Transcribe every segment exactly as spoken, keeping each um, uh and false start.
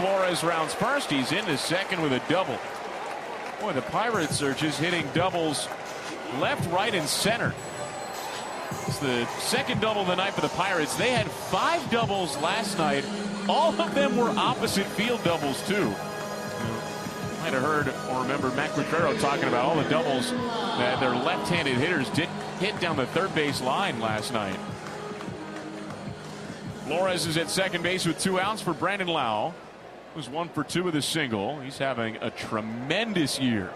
Flores rounds first. He's into second with a double. Boy, the Pirates are just hitting doubles left, right, and center. It's the second double of the night for the Pirates. They had five doubles last night. All of them were opposite field doubles, too. Might have heard or remember Matt Quintero talking about all the doubles that their left-handed hitters did hit down the third base line last night. Flores is at second base with two outs for Brandon Lowe. Was one for two with a single. He's having a tremendous year.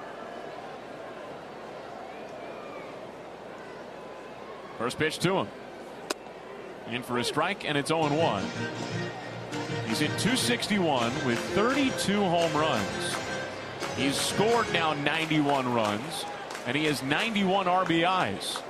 First pitch to him. In for a strike, and it's oh and one. He's hit two sixty-one with thirty-two home runs. He's scored now ninety-one runs, and he has ninety-one R B Is.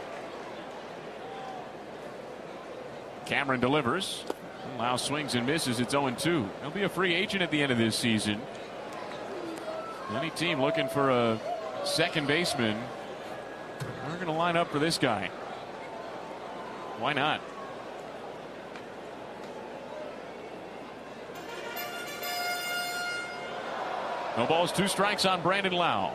Cameron delivers. Lau swings and misses. It's oh and two. He'll be a free agent at the end of this season. Any team looking for a second baseman, they're going to line up for this guy. Why not? No balls, two strikes on Brandon Lowe.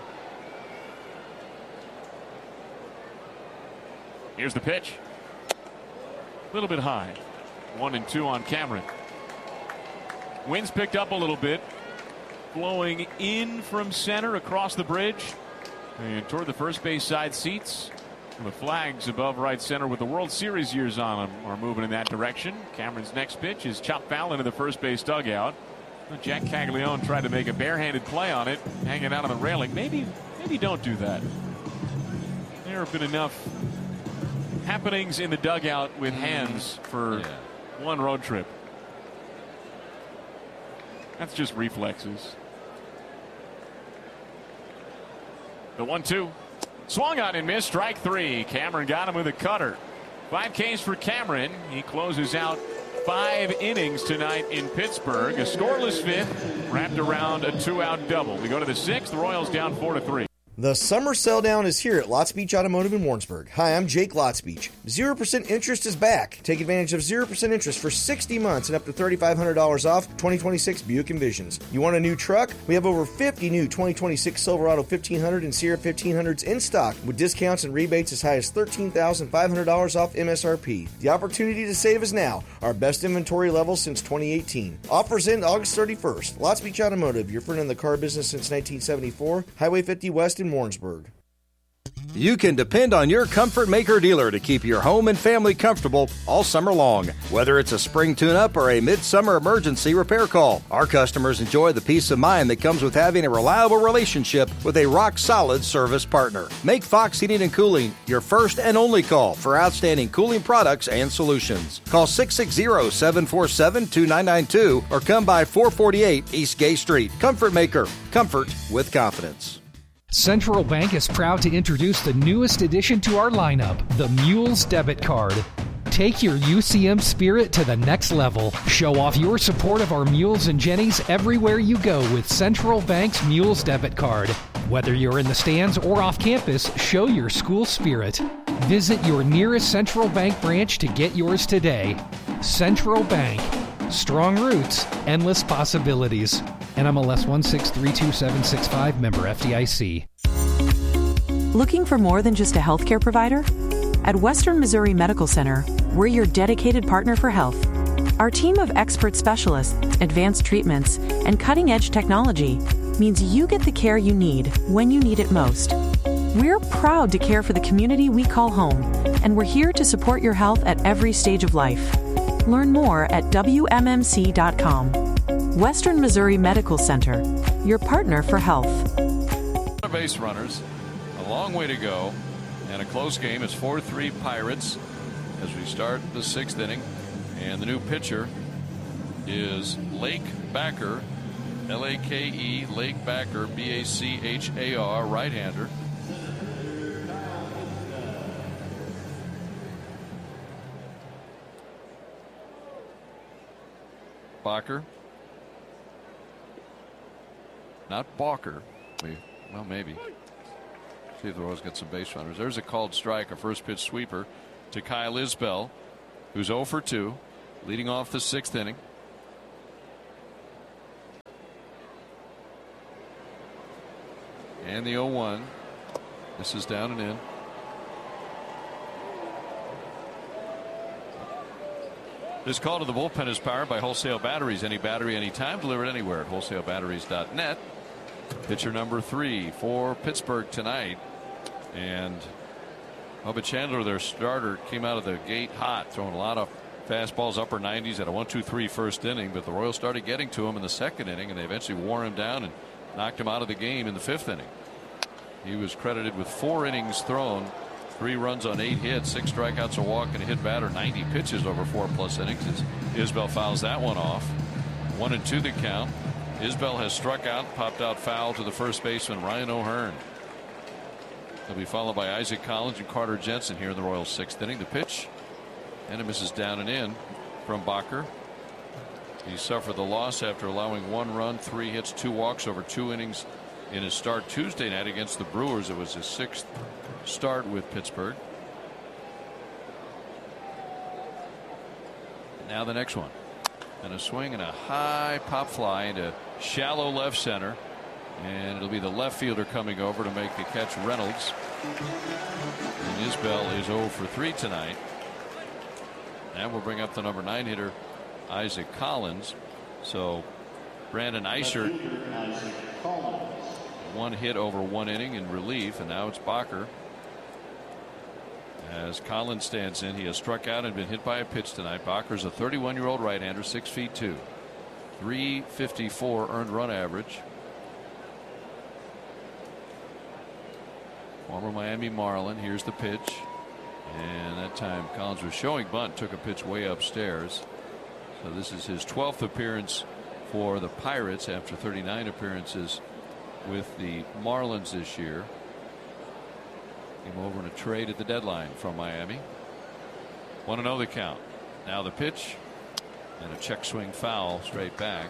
Here's the pitch. A little bit high. One and two on Cameron. Wind's picked up a little bit. Blowing in from center across the bridge and toward the first base side seats. The flags above right center with the World Series years on them are moving in that direction. Cameron's next pitch is chopped foul into the first base dugout. Jack Caglione tried to make a barehanded play on it, hanging out on the railing. Maybe, maybe don't do that. There have been enough happenings in the dugout with hands for yeah. one road trip. That's just reflexes. The one two. Swung on and missed. Strike three. Cameron got him with a cutter. Five Ks for Cameron. He closes out five innings tonight in Pittsburgh. A scoreless fifth wrapped around a two-out double. We go to the sixth. The Royals down four to three. The summer sell down is here at Lots Beach Automotive in Warrensburg. Hi, I'm Jake Lots Beach. zero percent interest is back. Take advantage of zero percent interest for sixty months and up to three thousand five hundred dollars off twenty twenty-six Buick Envisions. You want a new truck? We have over fifty new twenty twenty-six Silverado fifteen hundred and Sierra fifteen hundreds in stock with discounts and rebates as high as thirteen thousand five hundred dollars off M S R P. The opportunity to save is now. Our best inventory level since twenty eighteen. Offers end August thirty-first. Lots Beach Automotive, your friend in the car business since nineteen seventy-four. Highway fifty West in Warrensburg. You can depend on your Comfort Maker dealer to keep your home and family comfortable all summer long. Whether it's a spring tune-up or a midsummer emergency repair call, our customers enjoy the peace of mind that comes with having a reliable relationship with a rock-solid service partner. Make Fox Heating and Cooling your first and only call for outstanding cooling products and solutions. Call six six zero, seven four seven, two nine nine two or come by four forty-eight East Gay Street. Comfort Maker. Comfort with confidence. Central Bank is proud to introduce the newest addition to our lineup, the Mules Debit Card. Take your U C M spirit to the next level. Show off your support of our Mules and Jennies everywhere you go with Central Bank's Mules Debit Card. Whether you're in the stands or off campus, show your school spirit. Visit your nearest Central Bank branch to get yours today. Central Bank. Strong roots, endless possibilities. N M L S one six three two seven six five, member F D I C. Looking for more than just a healthcare provider? At Western Missouri Medical Center, we're your dedicated partner for health. Our team of expert specialists, advanced treatments, and cutting-edge technology means you get the care you need when you need it most. We're proud to care for the community we call home, and we're here to support your health at every stage of life. Learn more at W M M C dot com. Western Missouri Medical Center, your partner for health. Base runners, a long way to go, and a close game. It's four three Pirates as we start the sixth inning. And the new pitcher is Lake Backer, L A K E, Lake Backer, B A C H A R, right-hander. Bacher. Not Balker. We, well, maybe. See if the Royals get some base runners. There's a called strike, a first pitch sweeper to Kyle Isbell, who's oh for two, leading off the sixth inning. And the oh one. This is down and in. This call to the bullpen is powered by Wholesale Batteries. Any battery, anytime, delivered anywhere at wholesale batteries dot net. Pitcher number three for Pittsburgh tonight. And Bubba Chandler, their starter, came out of the gate hot, throwing a lot of fastballs, upper nineties at a one two three first inning. But the Royals started getting to him in the second inning, and they eventually wore him down and knocked him out of the game in the fifth inning. He was credited with four innings thrown, three runs on eight hits, six strikeouts, a walk, and a hit batter, ninety pitches over four plus innings. As Isbell fouls that one off. One and two the count. Isbell has struck out, popped out foul to the first baseman, Ryan O'Hearn. He'll be followed by Isaac Collins and Carter Jensen here in the Royals' sixth inning. The pitch, and it misses down and in from Bacher. He suffered the loss after allowing one run, three hits, two walks over two innings in his start Tuesday night against the Brewers. It was his sixth start with Pittsburgh. Now the next one. And a swing and a high pop fly into shallow left center. And it'll be the left fielder coming over to make the catch, Reynolds. And Isbell is oh for three tonight. And we'll bring up the number nine hitter, Isaac Collins. So Brandon Eichert, one hit over one inning in relief, and now it's Bacher. As Collins stands in, he has struck out and been hit by a pitch tonight. Bacher's a thirty-one year old right-hander, six feet two, three fifty-four earned run average. Former Miami Marlin. Here's the pitch, and that time Collins was showing bunt, took a pitch way upstairs. So this is his twelfth appearance for the Pirates after thirty-nine appearances with the Marlins this year. Came over in a trade at the deadline from Miami. one and oh the count. Now the pitch, and a check swing foul straight back.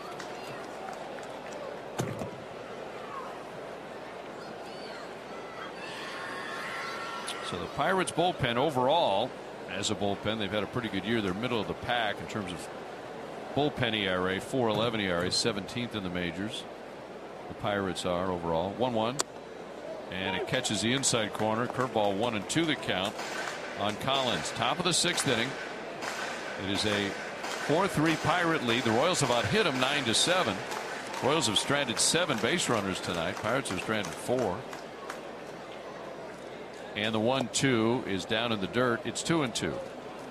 So the Pirates bullpen overall, as a bullpen, they've had a pretty good year. They're middle of the pack in terms of bullpen E R A, four eleven E R A, seventeenth in the majors. The Pirates are overall. one one. And it catches the inside corner. Curveball, one and two the count on Collins. Top of the sixth inning. It is a four three Pirate lead. The Royals have out hit them nine to seven. Royals have stranded seven base runners tonight. Pirates have stranded four. And the one two is down in the dirt. It's two and two.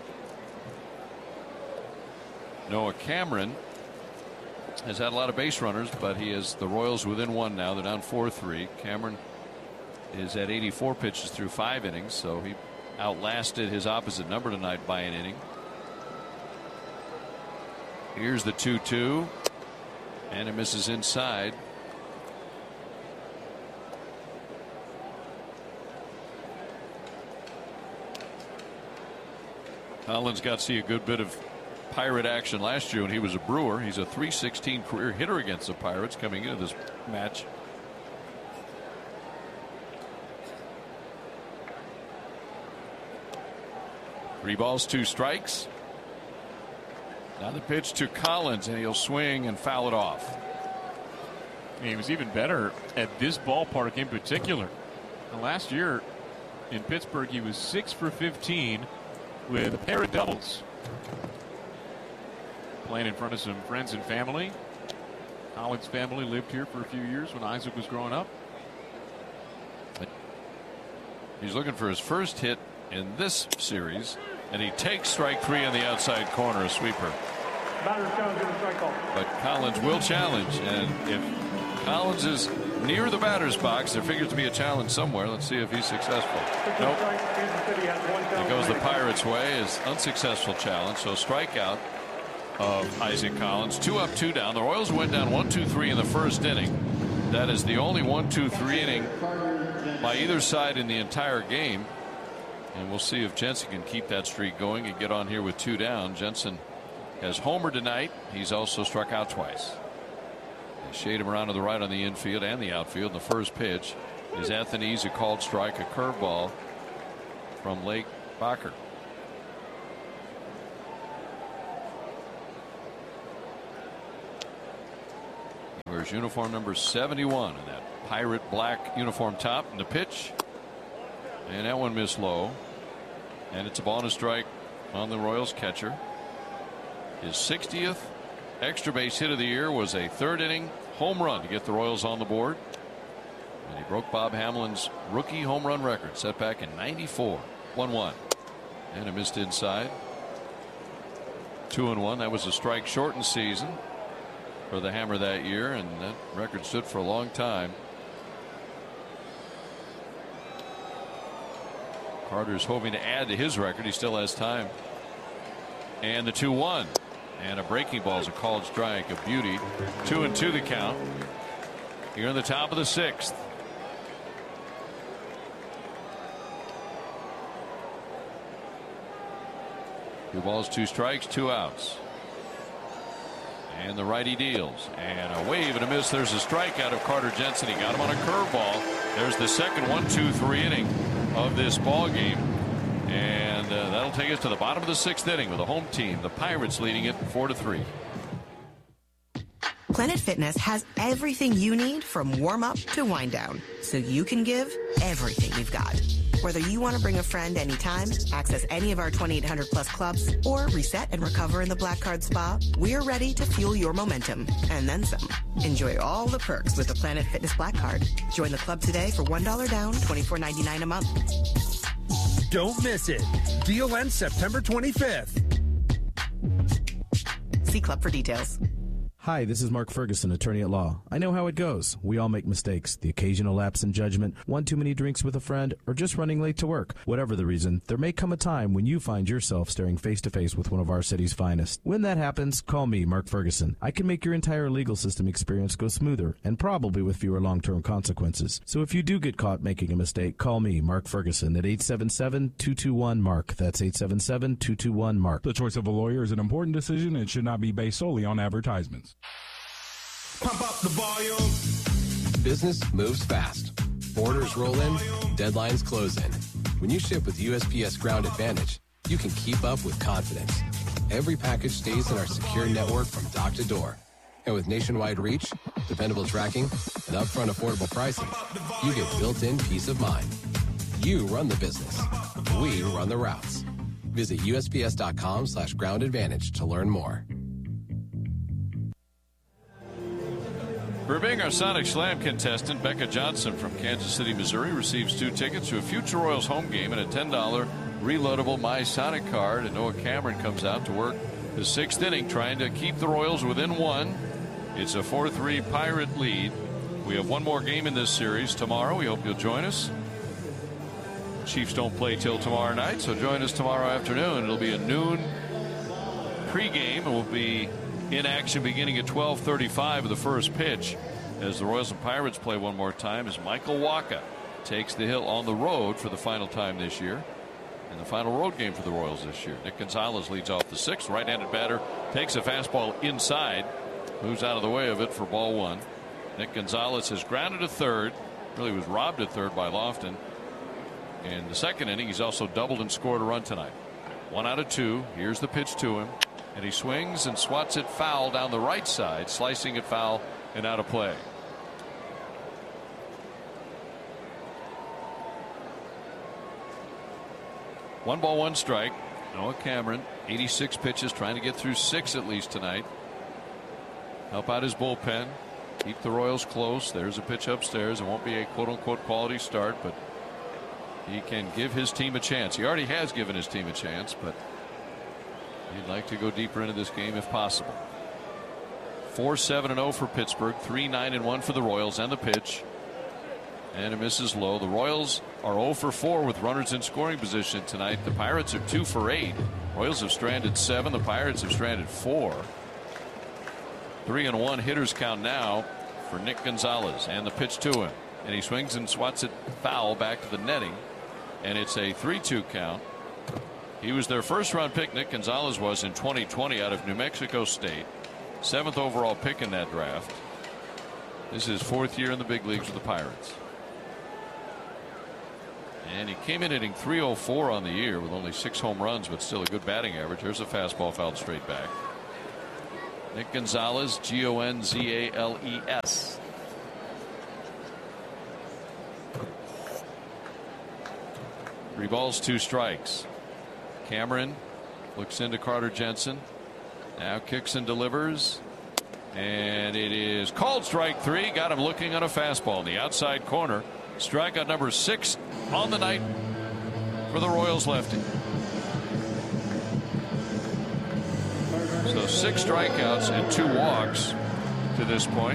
Noah Cameron has had a lot of base runners, but he is the Royals within one now. They're down four three. Cameron is at eighty-four pitches through five innings, so he outlasted his opposite number tonight by an inning. Here's the two two, and it misses inside. Collins got to see a good bit of Pirate action last year when he was a Brewer. He's a three sixteen career hitter against the Pirates coming into this match. Three balls, two strikes. Now the pitch to Collins, and he'll swing and foul it off. He was even better at this ballpark in particular. Now, last year in Pittsburgh, he was six for fifteen with a pair of doubles. Playing in front of some friends and family. Collins' family lived here for a few years when Isaac was growing up. He's looking for his first hit in this series, and he takes strike three on the outside corner, a sweeper. But Collins will challenge, and if Collins is near the batter's box, there figures to be a challenge somewhere. Let's see if he's successful. Nope. It goes the Pirates' way, is unsuccessful challenge, so strikeout of Isaac Collins. Two up, two down. The Royals went down one two three in the first inning. That is the only one two three inning by either side in the entire game. And we'll see if Jensen can keep that streak going and get on here with two down. Jensen has homered tonight. He's also struck out twice. They shade him around to the right on the infield and the outfield. The first pitch is Anthony's, a called strike, a curveball from Lake Bacher. wears uniform number seventy-one and that pirate black uniform top. And the pitch, and that one missed low, and it's a ball and a strike on the Royals catcher. His sixtieth extra base hit of the year was a third inning home run to get the Royals on the board, and he broke Bob Hamlin's rookie home run record set back in ninety-four. one one, and it missed inside. Two and one. That was a strike shortened season for the Hammer that year, and that record stood for a long time. Carter's hoping to add to his record. He still has time. And the two one, and a breaking ball is a called strike, a beauty. Two and two the count here in the top of the sixth. Two balls, two strikes, two outs. And the righty deals, and a wave and a miss. There's a strikeout of Carter Jensen. He got him on a curveball. There's the second one, two, three inning of this ball game, and uh, that'll take us to the bottom of the sixth inning with the home team, the Pirates, leading it four to three. Planet Fitness has everything you need from warm up to wind down, so you can give everything you've got. Whether you want to bring a friend anytime, access any of our twenty-eight hundred plus clubs, or reset and recover in the Black Card Spa, we're ready to fuel your momentum and then some. Enjoy all the perks with the Planet Fitness Black Card. Join the club today for one dollar down, twenty-four ninety-nine a month. Don't miss it. Deal ends September twenty-fifth. See club for details. Hi, this is Mark Ferguson, attorney at law. I know how it goes. We all make mistakes. The occasional lapse in judgment, one too many drinks with a friend, or just running late to work. Whatever the reason, there may come a time when you find yourself staring face to face with one of our city's finest. When that happens, call me, Mark Ferguson. I can make your entire legal system experience go smoother, and probably with fewer long-term consequences. So if you do get caught making a mistake, call me, Mark Ferguson, at eight seven seven, two two one, MARK. That's eight seven seven, two two one, MARK. The choice of a lawyer is an important decision and should not be based solely on advertisements. Pump up the volume. Business moves fast. Orders roll in, deadlines close in. When you ship with U S P S Ground Advantage, you can keep up with confidence. Every package stays in our secure network from dock to door. And with nationwide reach, dependable tracking, and upfront affordable pricing, you get built-in peace of mind. You run the business. We run the routes. Visit USPS.com slash ground advantage to learn more. For being our Sonic Slam contestant, Becca Johnson from Kansas City, Missouri, receives two tickets to a future Royals home game and a ten dollar reloadable My Sonic card. And Noah Cameron comes out to work the sixth inning, trying to keep the Royals within one. It's a four three Pirate lead. We have one more game in this series tomorrow. We hope you'll join us. Chiefs don't play till tomorrow night, so join us tomorrow afternoon. It'll be a noon pregame, and we'll be in action beginning at twelve thirty-five of the first pitch as the Royals and Pirates play one more time as Michael Wacha takes the hill on the road for the final time this year, and the final road game for the Royals this year. Nick Gonzalez leads off the sixth. Right-handed batter takes a fastball inside, moves out of the way of it for ball one. Nick Gonzalez has grounded a third, really was robbed at third by Lofton. In the second inning, he's also doubled and scored a run tonight. One out of two. Here's the pitch to him, and he swings and swats it foul down the right side, slicing it foul and out of play. One ball, one strike. Noah Cameron, eighty-six pitches, trying to get through six at least tonight. Help out his bullpen, keep the Royals close. There's a pitch upstairs. It won't be a quote-unquote quality start, but he can give his team a chance. He already has given his team a chance, but he'd like to go deeper into this game if possible. four seven and oh for Pittsburgh, three nine and one for the Royals, and the pitch. And it misses low. The Royals are oh for four with runners in scoring position tonight. The Pirates are two for eight. Royals have stranded seven. The Pirates have stranded four. Three and one hitters count now for Nick Gonzalez, and the pitch to him. And he swings and swats it foul back to the netting. And it's a three two count. He was their first round pick, Nick Gonzalez was, in twenty twenty out of New Mexico State. Seventh overall pick in that draft. This is his fourth year in the big leagues with the Pirates. And he came in hitting three oh four on the year with only six home runs, but still a good batting average. Here's a fastball fouled straight back. Nick Gonzalez, G O N Z A L E S. Three balls, two strikes. Cameron looks into Carter Jensen. Now kicks and delivers. And it is called strike three. Got him looking on a fastball in the outside corner. Strikeout number six on the night for the Royals lefty. So six strikeouts and two walks to this point.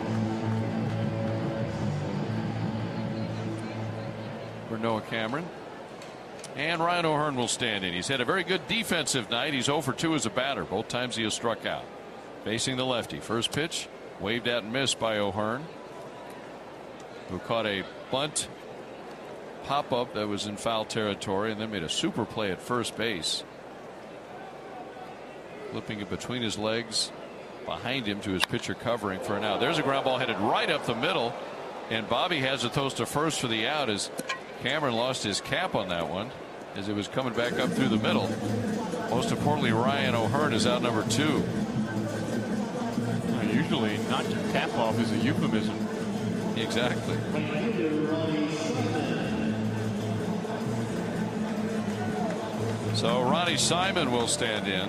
For Noah Cameron. And Ryan O'Hearn will stand in. He's had a very good defensive night. He's oh for two as a batter. Both times he has struck out. Facing the lefty. First pitch waved at and missed by O'Hearn, who caught a bunt pop up that was in foul territory and then made a super play at first base, flipping it between his legs behind him to his pitcher covering for an out. There's a ground ball headed right up the middle, and Bobby has a toast to first for the out as Cameron lost his cap on that one as it was coming back up through the middle. Most importantly, Ryan O'Hearn is out number two. Usually knock your cap off is a euphemism. Exactly. So Ronnie Simon will stand in,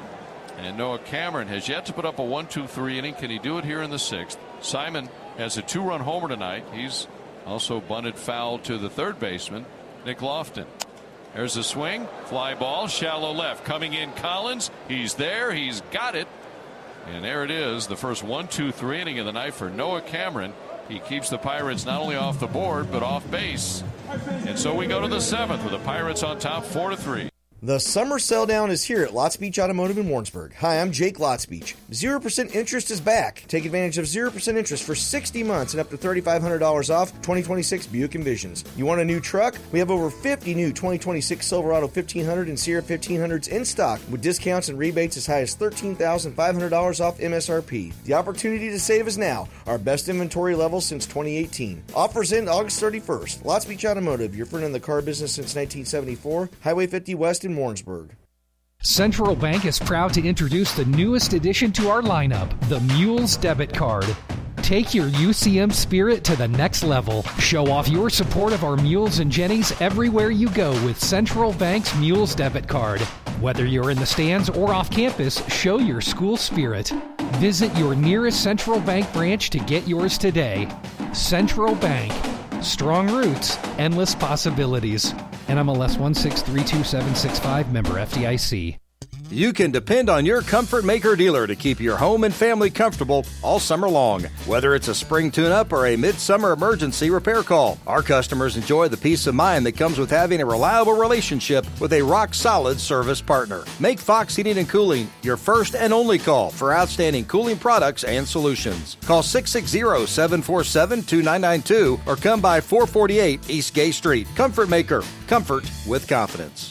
and Noah Cameron has yet to put up a one two three inning. Can he do it here in the sixth? Simon has a two run homer tonight. He's also bunted foul to the third baseman, Nick Lofton. There's a swing, fly ball, shallow left. Coming in Collins. He's there. He's got it. And there it is, the first one two three inning of the night for Noah Cameron. He keeps the Pirates not only off the board but off base. And so we go to the seventh with the Pirates on top four to three. The summer sell down is here at Lots Beach Automotive in Warrensburg. Hi, I'm Jake Lots Beach. zero percent interest is back. Take advantage of zero percent interest for sixty months and up to thirty-five hundred dollars off twenty twenty-six Buick Envisions. You want a new truck? We have over fifty new twenty twenty-six Silverado fifteen hundred and Sierra fifteen hundreds in stock with discounts and rebates as high as thirteen thousand five hundred dollars off M S R P. The opportunity to save is now. Our best inventory level since twenty eighteen. Offers end August thirty-first. Lots Beach Automotive, your friend in the car business since nineteen seventy-four. Highway fifty West in Warrensburg. Central Bank is proud to introduce the newest addition to our lineup, the Mules Debit Card. Take your U C M spirit to the next level. Show off your support of our Mules and Jennies everywhere you go with Central Bank's Mules Debit Card. Whether you're in the stands or off campus, show your school spirit. Visit your nearest Central Bank branch to get yours today. Central Bank. Strong roots, endless possibilities. N M L S one six three two seven six five, member F D I C. You can depend on your Comfort Maker dealer to keep your home and family comfortable all summer long. Whether it's a spring tune-up or a midsummer emergency repair call, our customers enjoy the peace of mind that comes with having a reliable relationship with a rock-solid service partner. Make Fox Heating and Cooling your first and only call for outstanding cooling products and solutions. Call six six zero, seven four seven, two nine nine two or come by four forty-eight East Gay Street. Comfort Maker. Comfort with confidence.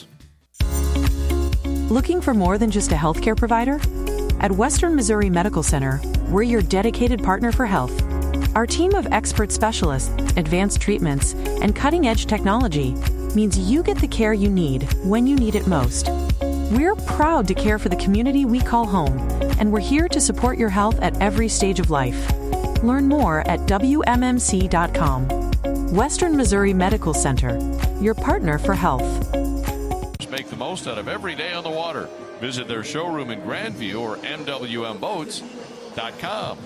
Looking for more than just a healthcare provider? At Western Missouri Medical Center, we're your dedicated partner for health. Our team of expert specialists, advanced treatments, and cutting-edge technology means you get the care you need when you need it most. We're proud to care for the community we call home, and we're here to support your health at every stage of life. Learn more at W M M C dot com. Western Missouri Medical Center, your partner for health. Make the most out of every day on the water. Visit their showroom in Grandview or M W M boats dot com.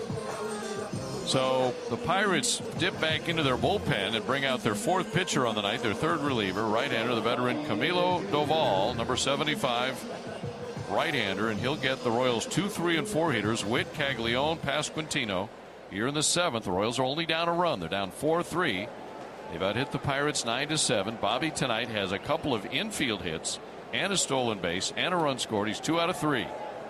So the Pirates dip back into their bullpen and bring out their fourth pitcher on the night, their third reliever, right-hander, the veteran Camilo Doval, number seventy-five, right-hander, and he'll get the Royals two, three, and four hitters, Witt, Caglione, Pasquantino. Here in the seventh, the Royals are only down a run. They're down four three. They've outhit the Pirates nine to seven. Bobby tonight has a couple of infield hits and a stolen base and a run scored. He's two out of three.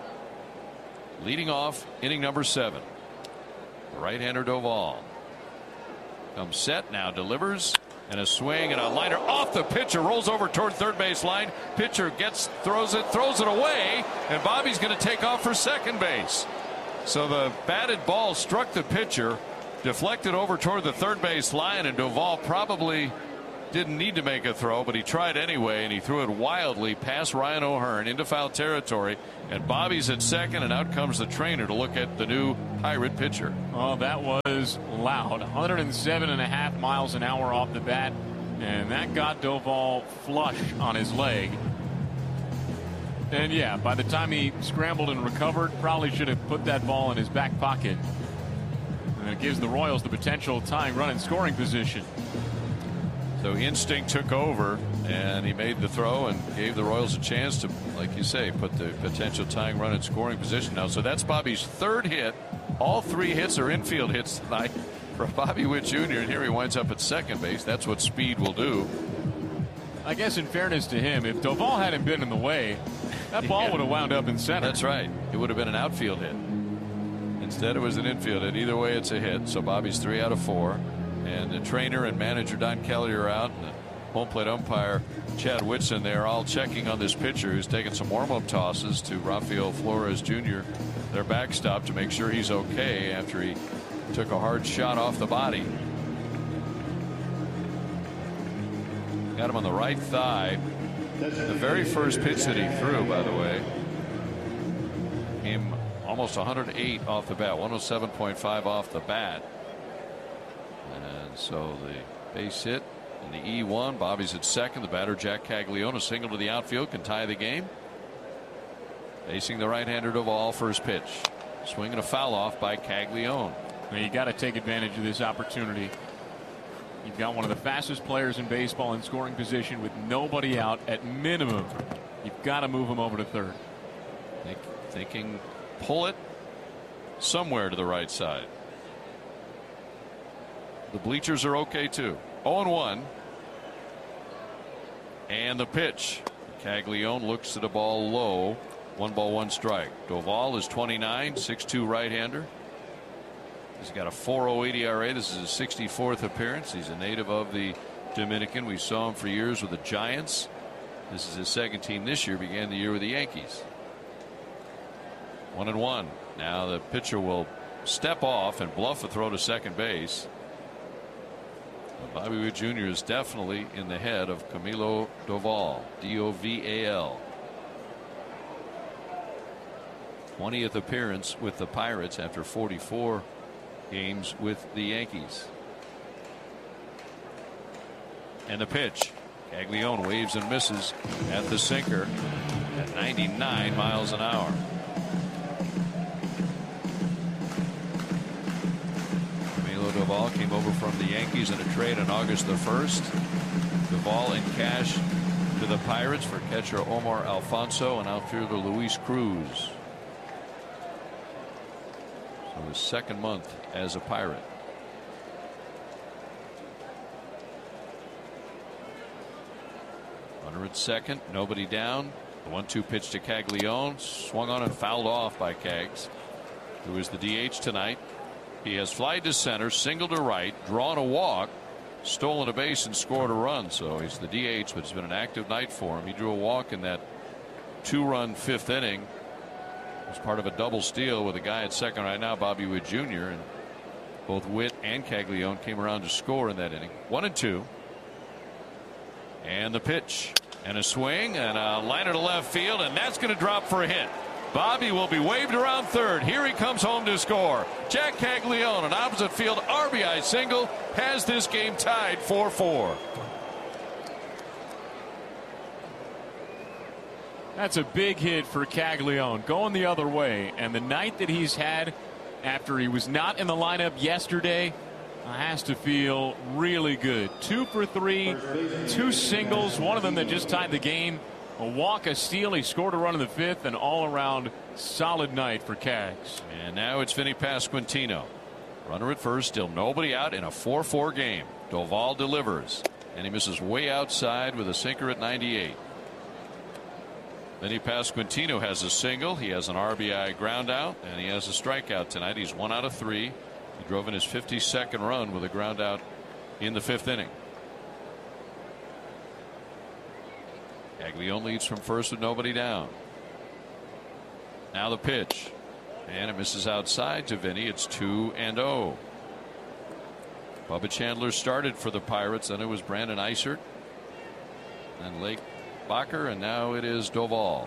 Leading off inning number seven. The right-hander Doval comes set, now delivers, and a swing and a liner off the pitcher, rolls over toward third base line. Pitcher gets, throws it, throws it away, and Bobby's going to take off for second base. So the batted ball struck the pitcher, deflected over toward the third base line, and Doval probably didn't need to make a throw, but he tried anyway, and he threw it wildly past Ryan O'Hearn into foul territory. And Bobby's at second, and out comes the trainer to look at the new Pirate pitcher. Oh, that was loud. one oh seven and a half miles an hour off the bat, and that got Doval flush on his leg. And yeah, by the time he scrambled and recovered, probably should have put that ball in his back pocket. And it gives the Royals the potential tying run in scoring position. So instinct took over, and he made the throw and gave the Royals a chance to, like you say, put the potential tying run in scoring position now. So that's Bobby's third hit. All three hits are infield hits tonight for Bobby Witt Junior And here he winds up at second base. That's what speed will do. I guess in fairness to him, if Doval hadn't been in the way, that ball Yeah. would have wound up in center. That's right. It would have been an outfield hit. Instead, it was an infield hit. Either way, it's a hit. So Bobby's three out of four. And the trainer and manager Don Kelly are out. And the home plate umpire Chad Whitson, they're all checking on this pitcher who's taking some warm-up tosses to Rafael Flores Junior, their backstop, to make sure he's okay after he took a hard shot off the body. Got him on the right thigh. The very first pitch that he threw, by the way, came almost one oh eight off the bat, one oh seven point five off the bat. And so the base hit in the E one. Bobby's at second. The batter Jack Caglione, a single to the outfield, can tie the game. Facing the right-hander Doval, first pitch. Swinging a foul off by Caglione. Well, you got to take advantage of this opportunity. You've got one of the fastest players in baseball in scoring position with nobody out. At minimum, you've got to move him over to third. Think, thinking pull it somewhere to the right side. The bleachers are okay too. oh and one. And the pitch. Caglione looks at a ball low. One ball, one strike. Doval is twenty-nine, six two right-hander. He's got a four oh eight E R A. This is his sixty-fourth appearance. He's a native of the Dominican. We saw him for years with the Giants. This is his second team this year. Began the year with the Yankees. One and one. Now the pitcher will step off and bluff a throw to second base. Bobby Witt Junior is definitely in the head of Camilo Doval. D O V A L. twentieth appearance with the Pirates after forty-four games with the Yankees. And the pitch. Caglione waves and misses at the sinker at ninety-nine miles an hour. Camilo Doval came over from the Yankees in a trade on August the first. Doval in cash to the Pirates for catcher Omar Alfonso and outfielder Luis Cruz. So his second month as a Pirate. Runner at second, nobody down. The one two pitch to Caglione, swung on and fouled off by Cags, who is the D H tonight. He has flied to center, single to right, drawn a walk, stolen a base, and scored a run. So he's the D H, but it's been an active night for him. He drew a walk in that two-run fifth inning. It's part of a double steal with a guy at second right now, Bobby Witt Junior And both Witt and Caglione came around to score in that inning. One and two. And the pitch. And a swing and a liner to left field, and that's going to drop for a hit. Bobby will be waved around third. Here he comes home to score. Jack Caglione, an opposite field R B I single, has this game tied four four. That's a big hit for Caglione, going the other way. And the night that he's had after he was not in the lineup yesterday has to feel really good. Two for three, two singles, one of them that just tied the game. A walk, a steal. He scored a run in the fifth, and all around solid night for Cags. And now it's Vinny Pasquantino. Runner at first, still nobody out in a four four game. Doval delivers, and he misses way outside with a sinker at ninety-eight. Vinny Pasquantino has a single. He has an R B I ground out, and he has a strikeout tonight. He's one out of three. He drove in his fifty-second run with a ground out in the fifth inning. Caglione leads from first with nobody down. Now the pitch, and it misses outside to Vinny. It's two and oh. Bubba Chandler started for the Pirates, then it was Brandon Eisert, then Lake Bacher, and now it is Doval.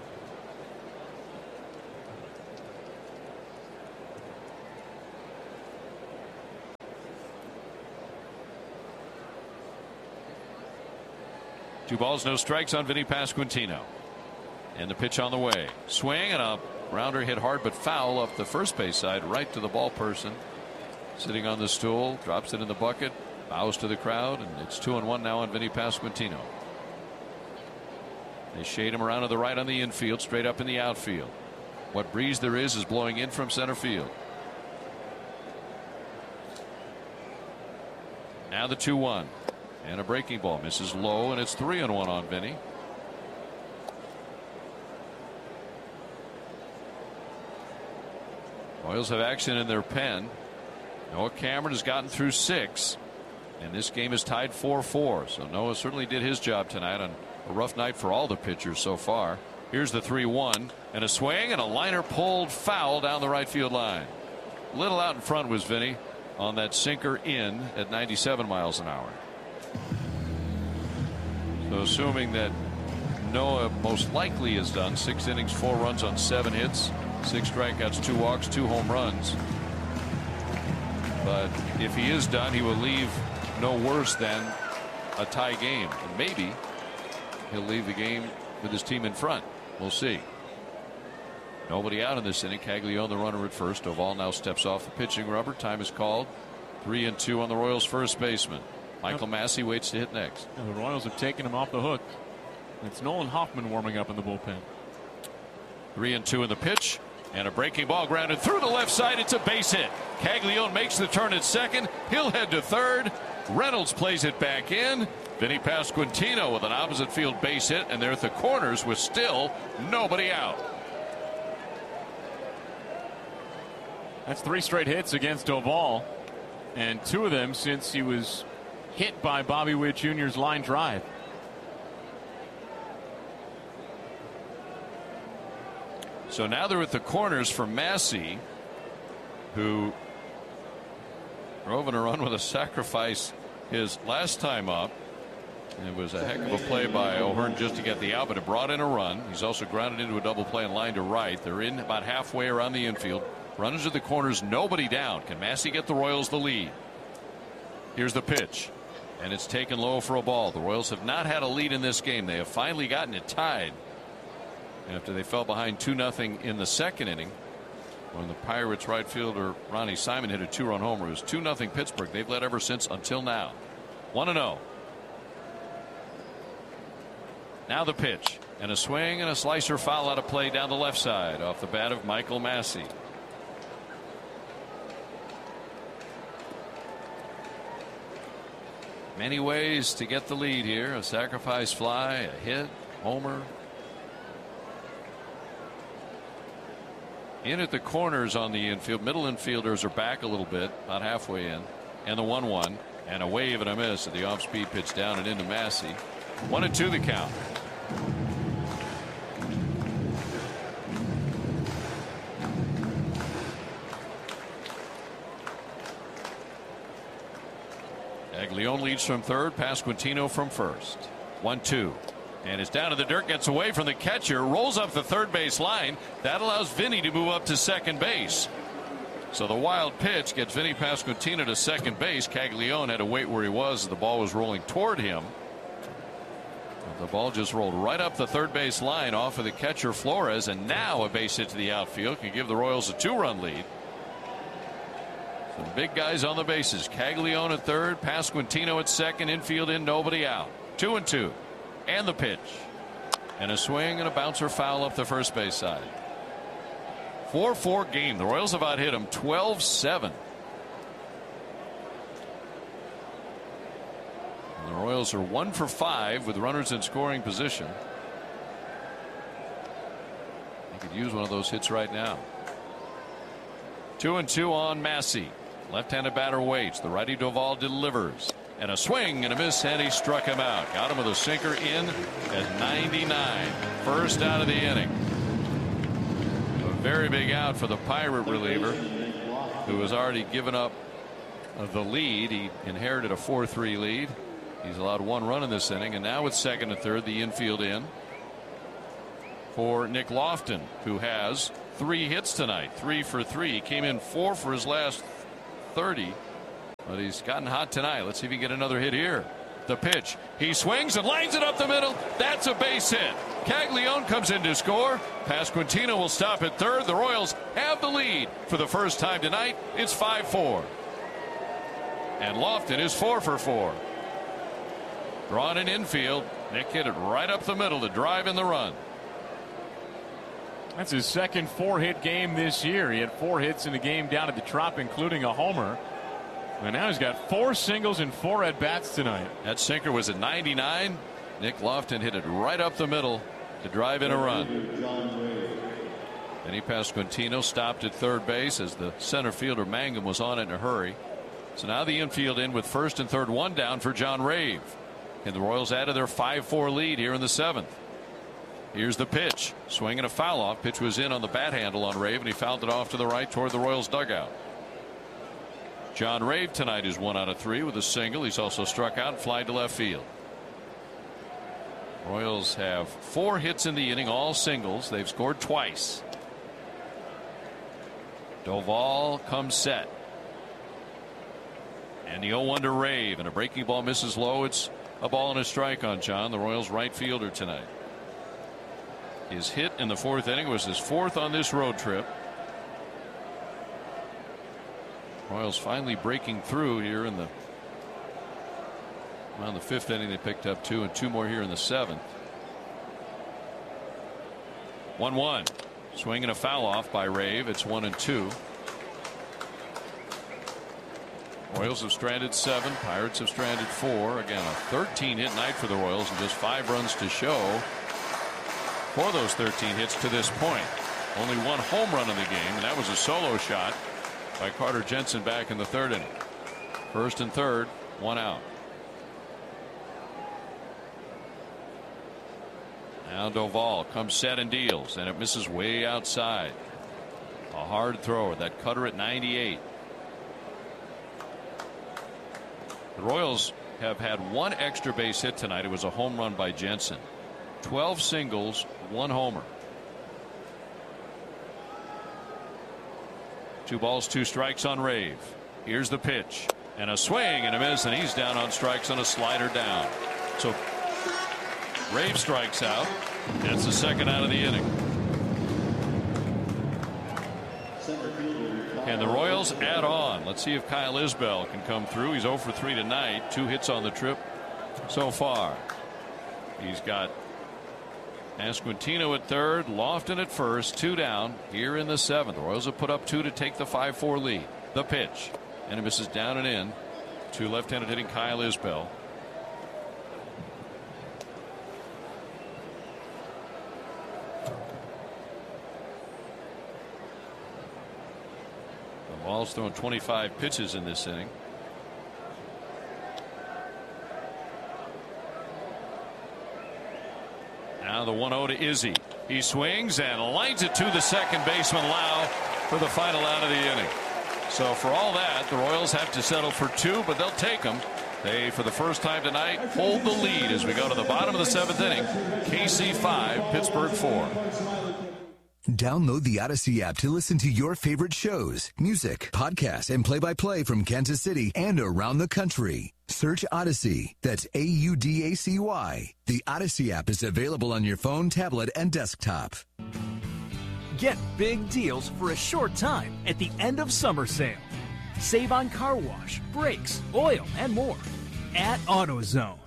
Two balls, no strikes on Vinny Pasquantino. And the pitch on the way. Swing and a rounder hit hard but foul up the first base side, right to the ball person. Sitting on the stool, drops it in the bucket, bows to the crowd, and it's two and one now on Vinny Pasquantino. They shade him around to the right on the infield, straight up in the outfield. What breeze there is is blowing in from center field. Now the two one. And a breaking ball misses low, and it's three and one on Vinny. Royals have action in their pen. Noah Cameron has gotten through six, and this game is tied four four. So Noah certainly did his job tonight on a rough night for all the pitchers so far. Here's the three one, and a swing and a liner pulled foul down the right field line. Little out in front was Vinny on that sinker in at ninety-seven miles an hour. So assuming that Noah most likely is done, six innings, four runs on seven hits, six strikeouts, two walks, two home runs. But if he is done, he will leave no worse than a tie game, and maybe he'll leave the game with his team in front. We'll see. Nobody out in this inning. Caglione the runner at first. Doval now steps off the pitching rubber. Time is called. Three and two on the Royals first baseman. Michael Massey waits to hit next. The Royals have taken him off the hook. It's Nolan Hoffman warming up in the bullpen. Three and two in the pitch, and a breaking ball grounded through the left side. It's a base hit. Caglione makes the turn at second. He'll head to third. Reynolds plays it back in. Vinny Pasquantino with an opposite field base hit, and they're at the corners with still nobody out. That's three straight hits against Doval, and two of them since he was hit by Bobby Witt Junior's line drive. So now they're at the corners for Massey, who drove in a run with a sacrifice his last time up. And it was a heck of a play by O'Hearn just to get the out, but it brought in a run. He's also grounded into a double play and line to right. They're in about halfway around the infield. Runners at the corners, nobody down. Can Massey get the Royals the lead? Here's the pitch, and it's taken low for a ball. The Royals have not had a lead in this game. They have finally gotten it tied after they fell behind two nothing in the second inning when the Pirates right fielder Ronnie Simon hit a two-run homer. It was two nothing Pittsburgh. They've led ever since until now. one and oh. Now the pitch, and a swing and a slicer foul out of play down the left side off the bat of Michael Massey. Many ways to get the lead here. A sacrifice fly, a hit, homer. In at the corners on the infield. Middle infielders are back a little bit, about halfway in. And the one one, and a wave and a miss at the off-speed pitch down and into Massey. One and two the count. Caglione leads from third, Pasquantino from first. one two. And it's down to the dirt, gets away from the catcher, rolls up the third base line. That allows Vinny to move up to second base. So the wild pitch gets Vinny Pasquantino to second base. Caglione had to wait where he was as the ball was rolling toward him. The ball just rolled right up the third base line off of the catcher Flores, and now a base hit to the outfield can give the Royals a two-run lead. Some big guys on the bases. Caglione at third, Pasquantino at second, infield in, nobody out. Two and two. And the pitch. And a swing and a bouncer foul up the first base side. four four game. The Royals have out hit them twelve seven. The Royals are one for five with runners in scoring position. They could use one of those hits right now. Two and two on Massey. Left-handed batter waits. The righty Doval delivers. And a swing and a miss, and he struck him out. Got him with a sinker in at ninety-nine. First out of the inning. A very big out for the Pirate reliever, who has already given up of the lead. He inherited a four three lead. He's allowed one run in this inning, and now with second and third, the infield in for Nick Lofton, who has three hits tonight, three for three. He came in four for his last thirty, but he's gotten hot tonight. Let's see if he can get another hit here. The pitch. He swings and lines it up the middle. That's a base hit. Caglione comes in to score. Pasquantino will stop at third. The Royals have the lead for the first time tonight. It's five four. And Lofton is four for four. Drawn in infield. Nick hit it right up the middle to drive in the run. That's his second four-hit game this year. He had four hits in the game down at the Trop, including a homer. And now he's got four singles and four at-bats tonight. That sinker was at ninety-nine. Nick Lofton hit it right up the middle to drive in a run. Denny Pasquantino stopped at third base as the center fielder Mangum was on it in a hurry. So now the infield in with first and third, one down for John Rave. And the Royals added their five four lead here in the seventh. Here's the pitch. Swing and a foul off. Pitch was in on the bat handle on Rave, and he fouled it off to the right toward the Royals dugout. John Rave tonight is one out of three with a single. He's also struck out and flied to left field. Royals have four hits in the inning, all singles. They've scored twice. Doval comes set. And the oh one to Rave, and a breaking ball misses low. It's a ball and a strike on John, the Royals right fielder tonight. His hit in the fourth inning was his fourth on this road trip. Royals finally breaking through here in the around the fifth inning. They picked up two and two more here in the seventh. one one. Swing and a foul off by Rave. It's one and two. Royals have stranded seven. Pirates have stranded four. Again, a thirteen hit night for the Royals and just five runs to show for those thirteen hits to this point. Only one home run in the game, and that was a solo shot by Carter Jensen back in the third inning. First and third, one out. Now Doval comes set and deals, and it misses way outside. A hard thrower. That cutter at ninety-eight. The Royals have had one extra base hit tonight. It was a home run by Jensen. twelve singles, one homer. Two balls, two strikes on Rave. Here's the pitch. And a swing and a miss, and he's down on strikes on a slider down. So Rave strikes out. That's the second out of the inning. And the Royals add on. Let's see if Kyle Isbell can come through. He's oh for three tonight. Two hits on the trip so far. He's got Pasquantino at third, Lofton at first, two down here in the seventh. The Royals have put up two to take the five four lead. The pitch, and it misses down and in to left-handed hitting Kyle Isbell. The ball's thrown twenty-five pitches in this inning. Now the one oh to Izzy. He swings and lines it to the second baseman Lau for the final out of the inning. So for all that, the Royals have to settle for two, but they'll take them. They, for the first time tonight, hold the lead as we go to the bottom of the seventh inning. K C five, Pittsburgh four. Download the Odyssey app to listen to your favorite shows, music, podcasts, and play-by-play from Kansas City and around the country. Search Odyssey. That's A U D A C Y. The Odyssey app is available on your phone, tablet, and desktop. Get big deals for a short time at the end of summer sale. Save on car wash, brakes, oil, and more at AutoZone.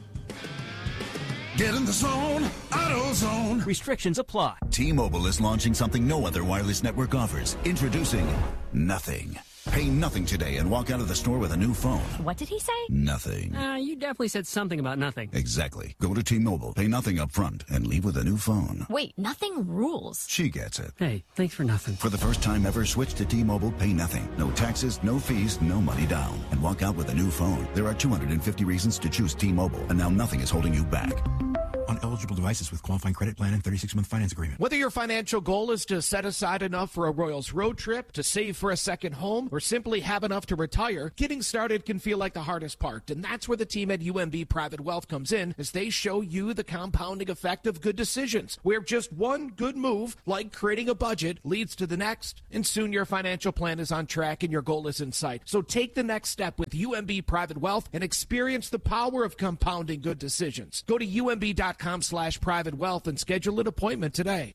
Get in the zone, AutoZone. Restrictions apply. T-Mobile is launching something no other wireless network offers. Introducing Nothing. Pay nothing today and walk out of the store with a new phone. What did he say? Nothing. Uh, you definitely said something about nothing. Exactly. Go to T-Mobile, pay nothing up front, and leave with a new phone. Wait, nothing rules. She gets it. Hey, thanks for nothing. For the first time ever, switch to T-Mobile, pay nothing. No taxes, no fees, no money down. And walk out with a new phone. There are two hundred fifty reasons to choose T-Mobile, and now nothing is holding you back. on eligible devices with qualifying credit plan and thirty-six month finance agreement. Whether your financial goal is to set aside enough for a Royals road trip, to save for a second home, or simply have enough to retire, getting started can feel like the hardest part. And that's where the team at U M B Private Wealth comes in, as they show you the compounding effect of good decisions, where just one good move, like creating a budget, leads to the next, and soon your financial plan is on track and your goal is in sight. So take the next step with U M B Private Wealth and experience the power of compounding good decisions. Go to U M B dot com slash private wealth and schedule an appointment today.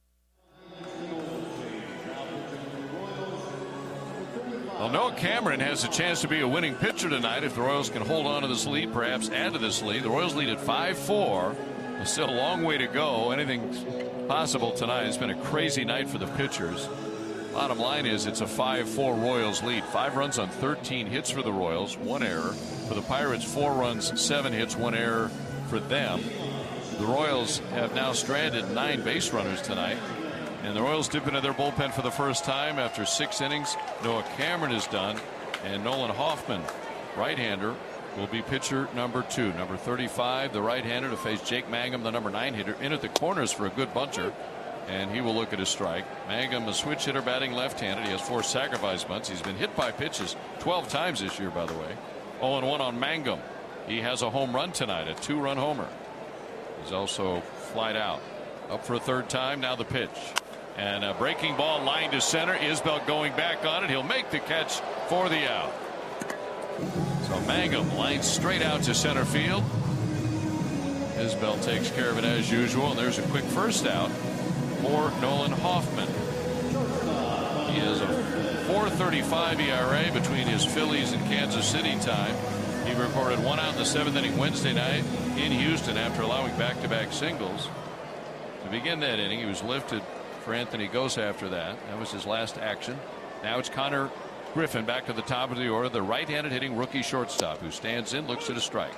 Well, Noah Cameron has a chance to be a winning pitcher tonight if the Royals can hold on to this lead, perhaps add to this lead. The Royals lead at five four. There's still a long way to go. Anything's possible tonight. It's been a crazy night for the pitchers. Bottom line is it's a five four Royals lead. Five runs on thirteen hits for the Royals, one error. For the Pirates, four runs, seven hits, one error for them. The Royals have now stranded nine base runners tonight. And the Royals dip into their bullpen for the first time after six innings. Noah Cameron is done. And Nolan Hoffman, right-hander, will be pitcher number two. Number thirty-five, the right-hander, to face Jake Mangum, the number nine hitter, in at the corners for a good buncher. And he will look at his strike. Mangum, a switch hitter, batting left-handed. He has four sacrifice bunts. He's been hit by pitches twelve times this year, by the way. oh and one on Mangum. He has a home run tonight, a two-run homer. He's also flied out. Up for a third time, now the pitch. And a breaking ball lined to center. Isbell going back on it. He'll make the catch for the out. So Mangum lines straight out to center field. Isbell takes care of it as usual. And there's a quick first out for Nolan Hoffman. He has a four thirty-five E R A between his Phillies and Kansas City time. He recorded one out in the seventh inning Wednesday night in Houston after allowing back-to-back singles. To begin that inning, he was lifted for Anthony Gose after that. That was his last action. Now it's Connor Griffin back to the top of the order, the right-handed hitting rookie shortstop who stands in, looks at a strike.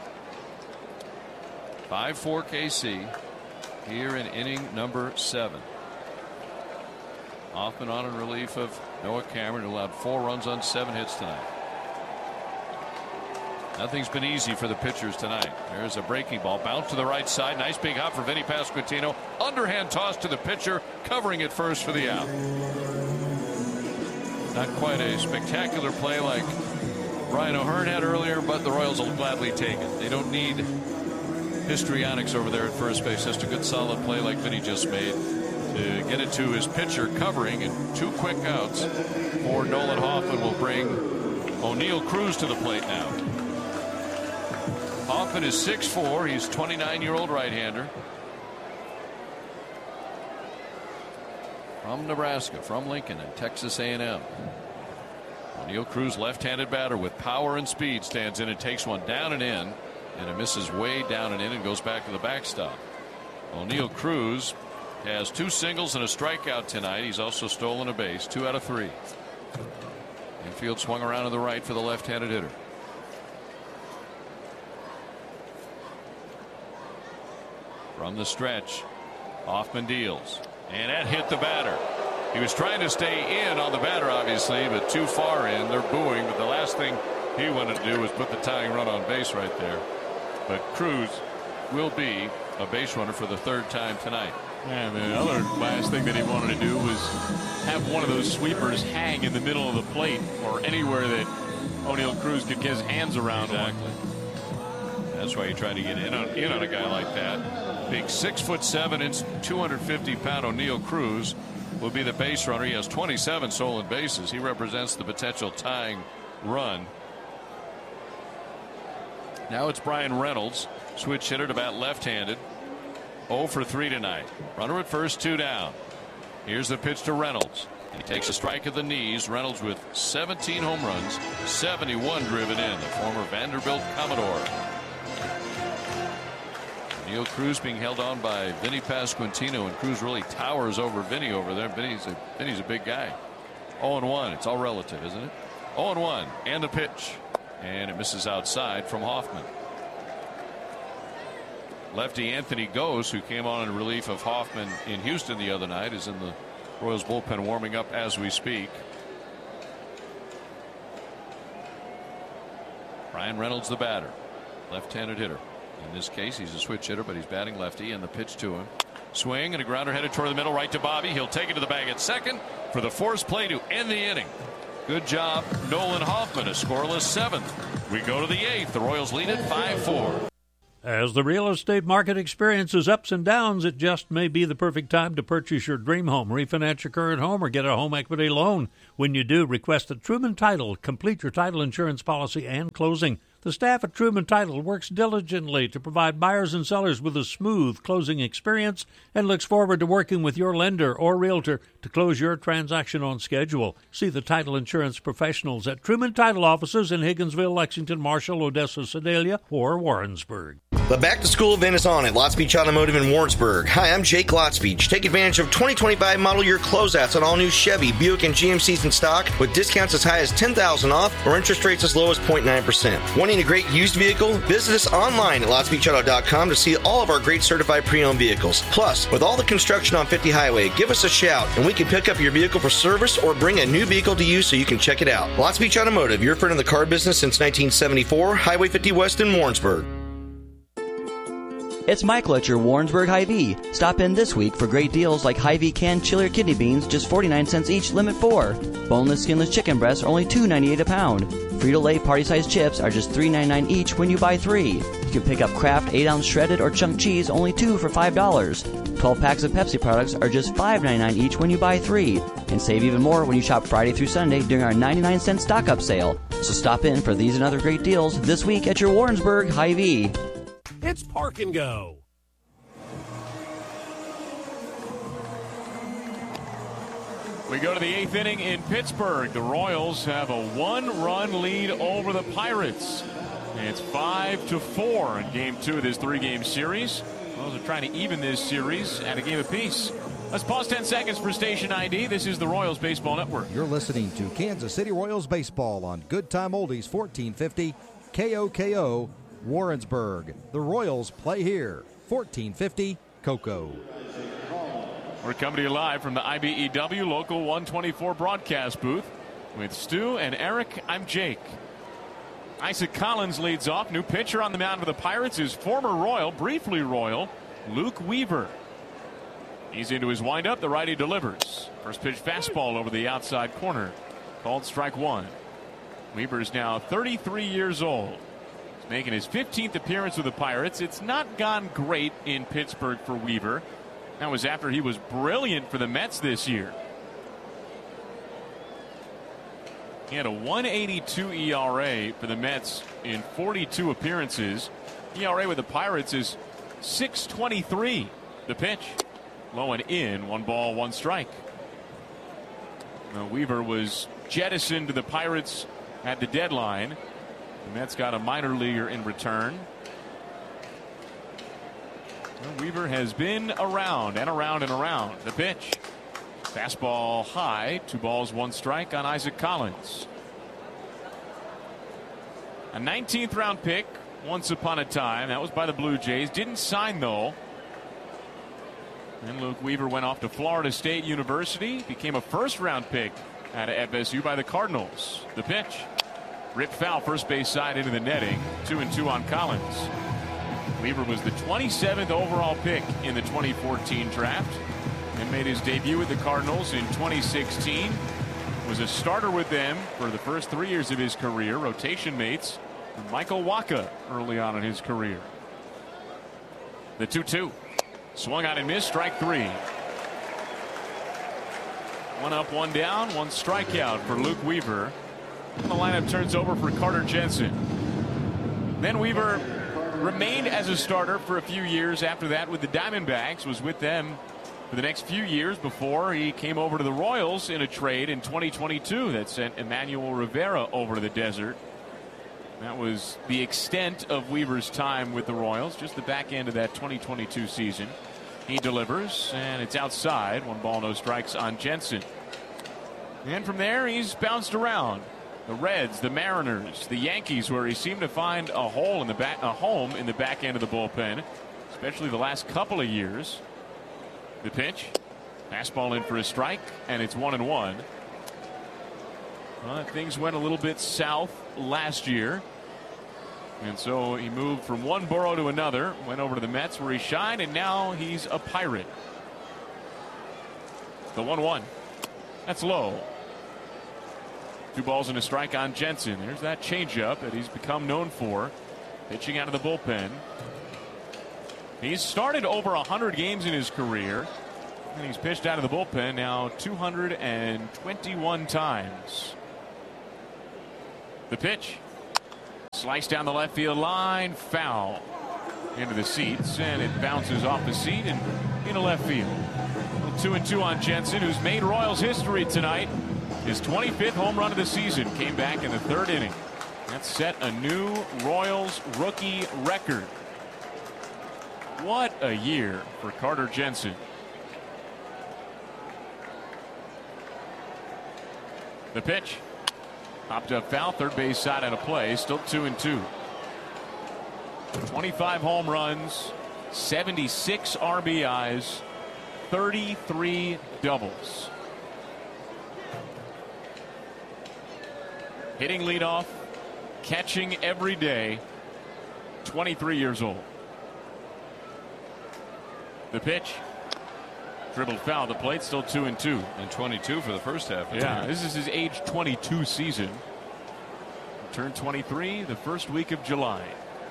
five four K C here in inning number seven. Hoffman on in relief of Noah Cameron, who allowed four runs on seven hits tonight. Nothing's been easy for the pitchers tonight. There's a breaking ball, bounce to the right side. Nice big hop for Vinny Pasquantino. Underhand toss to the pitcher, covering it first for the out. Not quite a spectacular play like Brian O'Hearn had earlier, but the Royals will gladly take it. They don't need histrionics over there at first base. Just a good solid play like Vinny just made to get it to his pitcher, covering, and two quick outs for Nolan Hoffman will bring O'Neill Cruz to the plate now. Hoffman is six four. He's twenty-nine-year-old right-hander from Nebraska, from Lincoln and Texas A and M. O'Neill Cruz, left-handed batter with power and speed, stands in and takes one down and in, and it misses way down and in and goes back to the backstop. O'Neill Cruz has two singles and a strikeout tonight. He's also stolen a base, two out of three. Infield swung around to the right for the left-handed hitter. From the stretch, Hoffman deals, and that hit the batter. He was trying to stay in on the batter, obviously, but too far in. They're booing, but the last thing he wanted to do was put the tying run on base right there. But Cruz will be a base runner for the third time tonight. And the other last thing that he wanted to do was have one of those sweepers hang in the middle of the plate or anywhere that O'Neill Cruz could get his hands around. Exactly. That's why you try to get in on, in on a guy like that. Big six foot seven inch, two hundred fifty pound O'Neill Cruz will be the base runner. He has twenty-seven stolen bases. He represents the potential tying run. Now it's Brian Reynolds, switch hitter to bat left-handed. oh for three tonight. Runner at first, two down. Here's the pitch to Reynolds. He takes a strike at the knees. Reynolds with seventeen home runs, seventy-one driven in. The former Vanderbilt Commodore. O'Neill Cruz being held on by Vinny Pasquantino, and Cruz really towers over Vinny over there. Vinny's a, Vinny's a big guy. oh and one. It's all relative, isn't it? oh and one. And the pitch. And it misses outside from Hoffman. Lefty Anthony Gose, who came on in relief of Hoffman in Houston the other night, is in the Royals bullpen warming up as we speak. Brian Reynolds, the batter, left-handed hitter. In this case, he's a switch hitter, but he's batting lefty, and the pitch to him. Swing and a grounder headed toward the middle, right to Bobby. He'll take it to the bag at second for the forced play to end the inning. Good job, Nolan Hoffman, a scoreless seventh. We go to the eighth. The Royals lead it five four. As the real estate market experiences ups and downs, it just may be the perfect time to purchase your dream home, refinance your current home, or get a home equity loan. When you do, request a Truman Title, complete your title insurance policy and closing. The staff at Truman Title works diligently to provide buyers and sellers with a smooth closing experience and looks forward to working with your lender or realtor to close your transaction on schedule. See the title insurance professionals at Truman Title offices in Higginsville, Lexington, Marshall, Odessa, Sedalia, or Warrensburg. The back-to-school event is on at Lots Beach Automotive in Warrensburg. Hi, I'm Jake Lotsbeach. Take advantage of twenty twenty-five model year closeouts on all new Chevy, Buick, and G M Cs in stock with discounts as high as ten thousand dollars off or interest rates as low as zero point nine percent. Wanting a great used vehicle? Visit us online at lots beach auto dot com to see all of our great certified pre-owned vehicles. Plus, with all the construction on fifty Highway, give us a shout and we can pick up your vehicle for service or bring a new vehicle to you so you can check it out. Lots Beach Automotive, your friend in the car business since nineteen seventy-four, Highway fifty West in Warrensburg. It's Michael at your Warrensburg Hy-Vee. Stop in this week for great deals like Hy-Vee canned chili or kidney beans, just forty-nine cents each, limit four. Boneless, skinless chicken breasts are only two ninety-eight a pound. Frito-Lay party-sized chips are just three ninety-nine each when you buy three. You can pick up Kraft eight ounce shredded or chunk cheese, only two for five dollars. twelve packs of Pepsi products are just five ninety-nine each when you buy three. And save even more when you shop Friday through Sunday during our ninety-nine cent stock-up sale. So stop in for these and other great deals this week at your Warrensburg Hy-Vee. It's Park and Go. We go to the eighth inning in Pittsburgh. The Royals have a one-run lead over the Pirates. And it's five to four in game two of this three-game series. Royals are trying to even this series at a game apiece. Let's pause ten seconds for Station I D. This is the Royals Baseball Network. You're listening to Kansas City Royals Baseball on Good Time Oldies fourteen fifty K O K O Warrensburg. The Royals play here. fourteen fifty Cocoa. We're coming to you live from the I B E W Local one twenty-four broadcast booth with Stu and Eric. I'm Jake. Isaac Collins leads off. New pitcher on the mound for the Pirates is former Royal, briefly Royal, Luke Weaver. He's into his windup. The righty delivers. First pitch fastball over the outside corner. Called strike one. Weaver is now thirty-three years old. He's making his fifteenth appearance with the Pirates. It's not gone great in Pittsburgh for Weaver. That was after he was brilliant for the Mets this year. He had a one eighty-two E R A for the Mets in forty-two appearances. E R A with the Pirates is six twenty-three. The pitch. Low and in. One ball, one strike. Now, Weaver was jettisoned to the Pirates at the deadline. The Mets got a minor leaguer in return. Well, Weaver has been around and around and around. The pitch. Fastball high. Two balls, one strike on Isaac Collins. A nineteenth round pick once upon a time. That was by the Blue Jays. Didn't sign, though. And Luke Weaver went off to Florida State University. Became a first round pick out of F S U by the Cardinals. The pitch. Ripped foul first base side into the netting. Two and two on Collins. Weaver was the twenty-seventh overall pick in the twenty fourteen draft and made his debut with the Cardinals in twenty sixteen. Was a starter with them for the first three years of his career. Rotation mates with Michael Wacha early on in his career. The two two. Swung on and missed. Strike three. One up, one down, one strikeout for Luke Weaver. And the lineup turns over for Carter Jensen. Then Weaver remained as a starter for a few years after that with the Diamondbacks. Was with them for the next few years before he came over to the Royals in a trade in twenty twenty-two that sent Emmanuel Rivera over to the desert. That was the extent of Weaver's time with the Royals, just the back end of that twenty twenty-two season. He delivers, and it's outside. One ball, no strikes on Jensen. And from there, he's bounced around. The Reds, the Mariners, the Yankees, where he seemed to find a hole in the back, a home in the back end of the bullpen, especially the last couple of years. The pitch, fastball in for a strike, and it's one and one. Well, things went a little bit south last year. And so he moved from one borough to another, went over to the Mets where he shined, and now he's a Pirate. The one one. That's low. Two balls and a strike on Jensen. There's that changeup that he's become known for. Pitching out of the bullpen. He's started over one hundred games in his career. And he's pitched out of the bullpen now two hundred twenty-one times. The pitch. Slice down the left field line. Foul. Into the seats. And it bounces off the seat and into left field. Two and two on Jensen, who's made Royals history tonight. His twenty-fifth home run of the season came back in the third inning. That set a new Royals rookie record. What a year for Carter Jensen. The pitch. Popped up foul, third base side out of play. Still two and two. twenty-five home runs, seventy-six R B Is, thirty-three doubles. Hitting leadoff, catching every day, twenty-three years old. The pitch. Dribbled foul. The plate, still two and two. And twenty-two for the first half. Yeah, this is his age twenty-two season. Turned twenty-three the first week of July.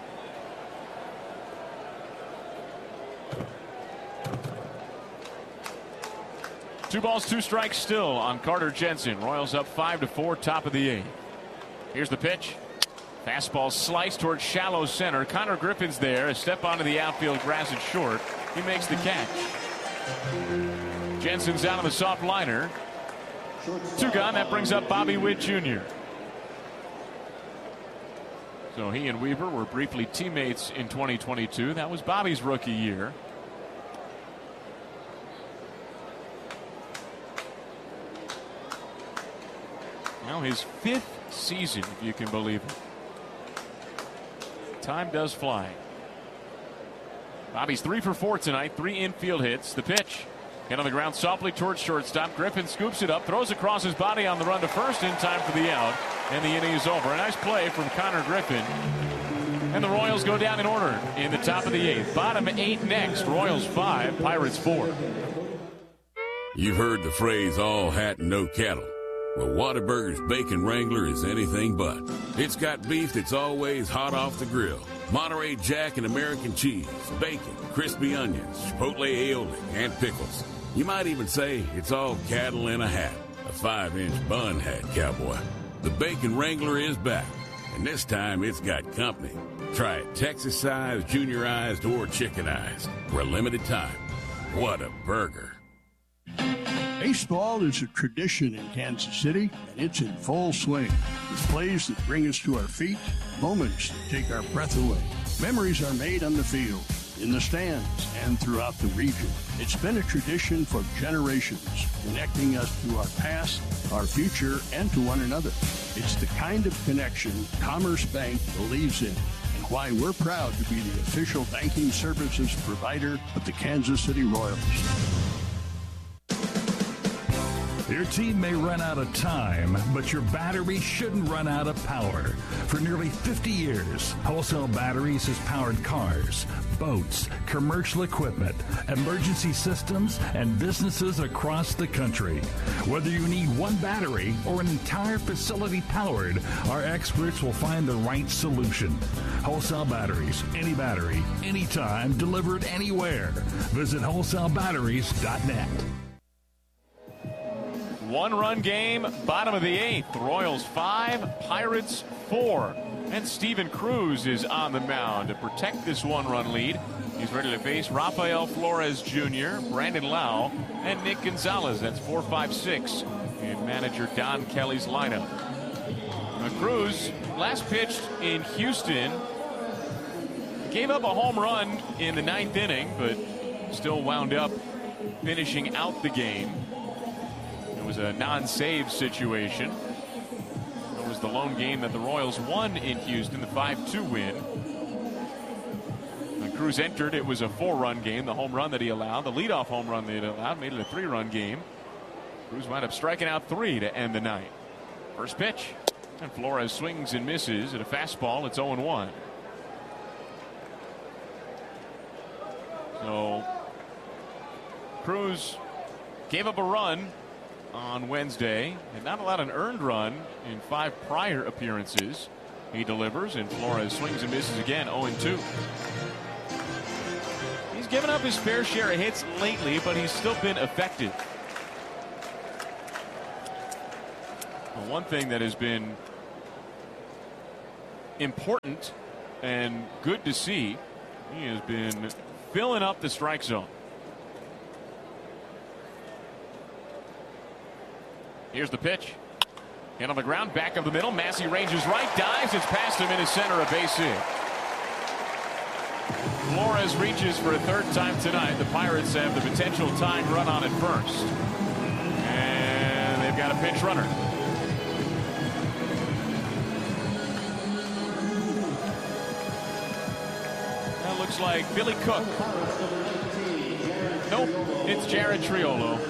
Two balls, two strikes still on Carter Jensen. Royals up five to four, top of the eighth. Here's the pitch. Fastball sliced towards shallow center. Connor Griffin's there. A step onto the outfield grass is short. He makes the catch. Jensen's out of the soft liner. Two gone. That brings up Bobby Witt Junior So he and Weaver were briefly teammates in twenty twenty-two. That was Bobby's rookie year. Now his fifth season, if you can believe it. Time does fly. Bobby's three for four tonight, three infield hits. The pitch. Hit on the ground softly towards shortstop. Griffin scoops it up, throws across his body on the run to first in time for the out. And the inning is over. A nice play from Connor Griffin. And the Royals go down in order in the top of the eighth. Bottom eight next. Royals five, Pirates four. You've heard the phrase all hat and no cattle. Well, Whataburger's Bacon Wrangler is anything but. It's got beef that's always hot off the grill. Monterey Jack and American cheese, bacon, crispy onions, chipotle aioli, and pickles. You might even say it's all cattle in a hat. A five-inch bun hat, cowboy. The Bacon Wrangler is back, and this time it's got company. Try it Texas-sized, junior-ized, or chicken-ized for a limited time. What a burger. Baseball is a tradition in Kansas City, and it's in full swing. With plays that bring us to our feet, moments that take our breath away. Memories are made on the field, in the stands, and throughout the region. It's been a tradition for generations, connecting us to our past, our future, and to one another. It's the kind of connection Commerce Bank believes in, and why we're proud to be the official banking services provider of the Kansas City Royals. Your team may run out of time, but your battery shouldn't run out of power. For nearly fifty years, Wholesale Batteries has powered cars, boats, commercial equipment, emergency systems, and businesses across the country. Whether you need one battery or an entire facility powered, our experts will find the right solution. Wholesale Batteries, any battery, anytime, delivered anywhere. Visit wholesale batteries dot net. One-run game, bottom of the eighth. Royals five, Pirates four. And Steven Cruz is on the mound to protect this one-run lead. He's ready to face Rafael Flores Junior, Brandon Lau, and Nick Gonzalez. That's four five six in manager Don Kelly's lineup. Now, Cruz, last pitched in Houston, gave up a home run in the ninth inning, but still wound up finishing out the game. It was a non-save situation. It was the lone game that the Royals won in Houston, the five two win. When Cruz entered, it was a four-run game. The home run that he allowed, the leadoff home run that he allowed, made it a three-run game. Cruz wound up striking out three to end the night. First pitch, and Flores swings and misses at a fastball. It's oh and one. So Cruz gave up a run on Wednesday and not allowed an earned run in five prior appearances. He delivers, and Flores swings and misses again, oh and two. He's given up his fair share of hits lately, but he's still been effective. Well, one thing that has been important and good to see, he has been filling up the strike zone. Here's the pitch. Hit on the ground, back of the middle. Massey ranges right, dives. It's past him in his center, a base hit. Flores reaches for a third time tonight. The Pirates have the potential tying run on at first. And they've got a pinch runner. That looks like Billy Cook. Nope, it's Jared Triolo.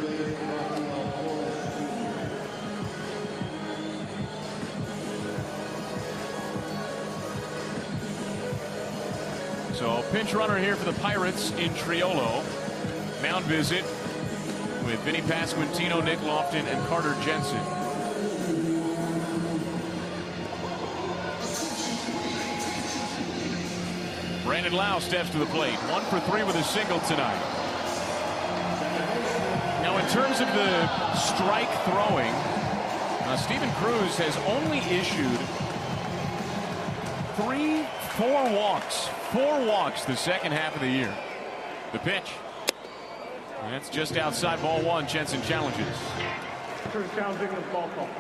So pinch runner here for the Pirates in Triolo. Mound visit with Vinny Pasquantino, Nick Lofton, and Carter Jensen. Brandon Lau steps to the plate. One for three with a single tonight. Now in terms of the strike throwing, uh, Steven Cruz has only issued three, four walks. Four walks the second half of the year. The pitch. And that's just outside ball one. Jensen challenges. Cruz challenging the ball call.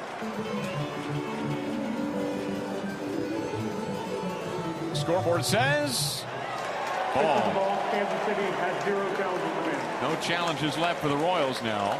Scoreboard says ball. ball. Kansas City has zero challenges remaining. No challenges left for the Royals now.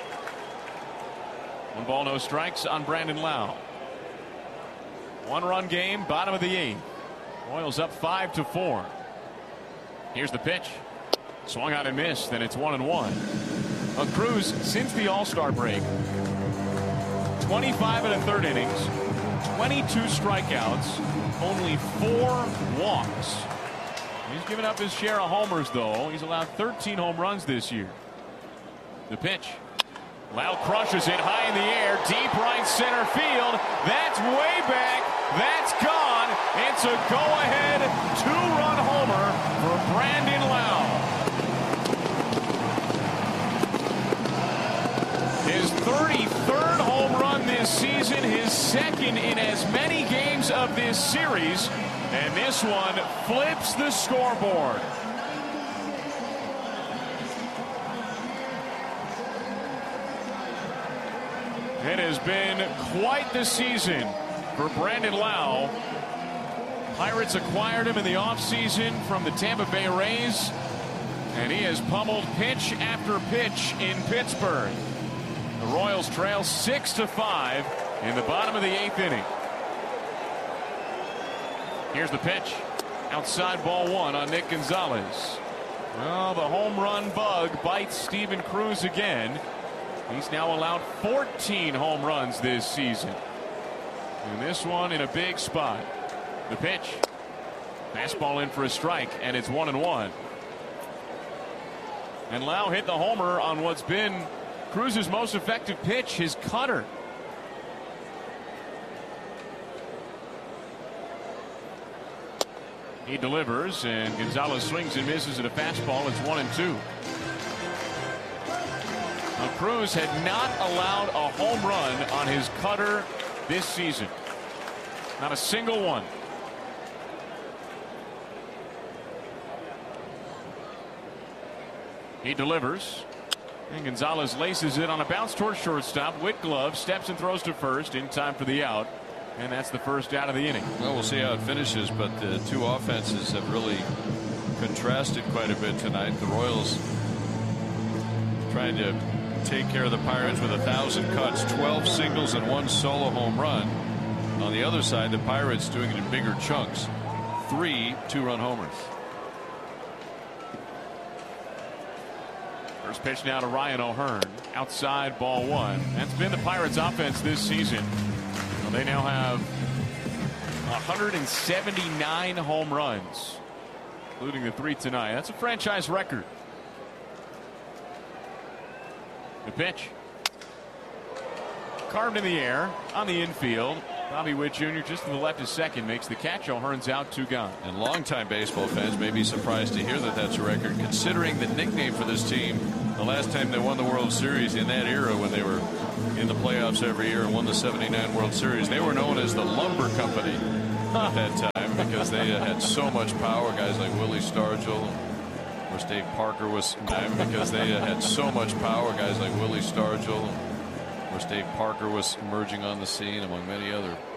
One ball, no strikes on Brandon Lau. One run game, bottom of the eighth. Royals up five to four. Here's the pitch. Swung out and missed. Then it's one and one. A Cruz since the All-Star break. twenty-five and a third innings. twenty-two strikeouts. Only four walks. He's given up his share of homers, though. He's allowed thirteen home runs this year. The pitch. Lau crushes it high in the air. Deep right center field. That's way back. That's gone. It's a go-ahead two-run homer for Brandon Lau. His thirty-third home run this season, his second in as many games of this series, and this one flips the scoreboard. It has been quite the season for Brandon Lau. Pirates acquired him in the offseason from the Tampa Bay Rays, and he has pummeled pitch after pitch in Pittsburgh. The Royals trail six to five in the bottom of the eighth inning. Here's the pitch. Outside ball one on Nick Gonzalez. Well, the home run bug bites Steven Cruz again. He's now allowed fourteen home runs this season. And this one in a big spot. The pitch. Fastball in for a strike, and it's one and one. And Lau hit the homer on what's been Cruz's most effective pitch, his cutter. He delivers, and Gonzalez swings and misses at a fastball. It's one and two. Now, Cruz had not allowed a home run on his cutter this season. Not a single one. He delivers. And Gonzalez laces it on a bounce towards shortstop. Whit glove steps and throws to first in time for the out. And that's the first out of the inning. Well, we'll see how it finishes, but the two offenses have really contrasted quite a bit tonight. The Royals trying to take care of the Pirates with a thousand cuts, twelve singles, and one solo home run. On the other side, the Pirates doing it in bigger chunks. Three two-run homers. First pitch now to Ryan O'Hearn. Outside ball one. That's been the Pirates offense this season. Well, they now have one hundred seventy-nine home runs. including the three tonight. That's a franchise record. The pitch. Carved in the air on the infield. Bobby Witt Junior just to the left of second makes the catch. O'Hearn's out, two gone. And longtime baseball fans may be surprised to hear that that's a record, considering the nickname for this team. The last time they won the World Series in that era, when they were in the playoffs every year and won the seventy-nine World Series, they were known as the Lumber Company at that time because they had so much power. Guys like Willie Stargell, of course Dave Parker was time because they had so much power. Guys like Willie Stargell, of course Dave Parker was emerging on the scene, among many other